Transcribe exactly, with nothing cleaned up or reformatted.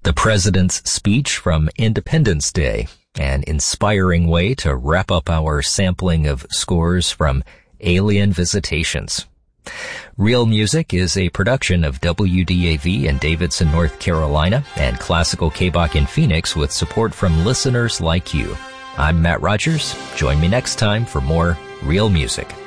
The President's Speech from Independence Day, an inspiring way to wrap up our sampling of scores from Alien Visitations. Real Music is a production of W D A V in Davidson, North Carolina, and Classical K-Bach in Phoenix with support from listeners like you. I'm Matt Rogers. Join me next time for more Real Music.